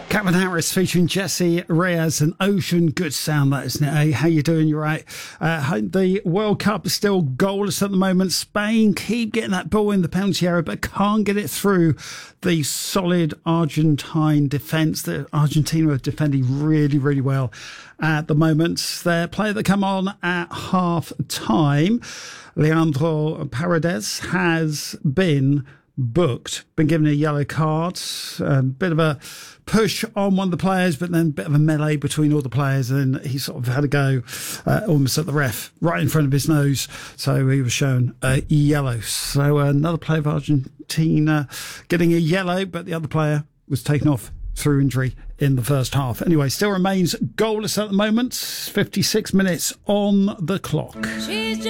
Calvin Harris featuring Jesse Reyes and Ocean. Good sound, that, isn't it? Hey, how you doing? You're right. The World Cup is still goalless at the moment. Spain keep getting that ball in the penalty area, but can't get it through the solid Argentine defence. Argentina are defending really, really well at the moment. Their player that come on at half time, Leandro Paredes, has been booked, been given a yellow card. A bit of a push on one of the players, but then a bit of a melee between all the players, and he sort of had a go almost at the ref right in front of his nose, so he was shown a yellow. So another player of Argentina getting a yellow, but the other player was taken off through injury in the first half. Anyway, still remains goalless at the moment. 56 minutes on the clock.